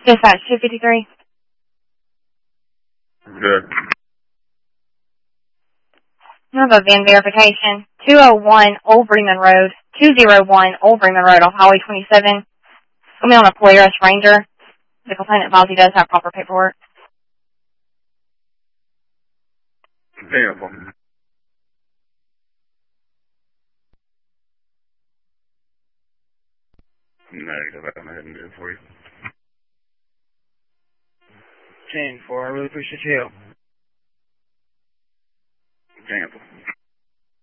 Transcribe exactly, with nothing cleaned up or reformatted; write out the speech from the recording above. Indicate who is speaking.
Speaker 1: Dispatch two fifty-three.
Speaker 2: Good.
Speaker 1: I have a V I N verification. two oh one Old Bremen Road. two oh one Old Bremen Road on Highway twenty-seven. I'm on a Polaris Ranger. The complainant advised he does have proper paperwork.
Speaker 2: Example. Negative. I'm ahead and do it for you.
Speaker 3: ten four, I really appreciate your help.
Speaker 2: Example.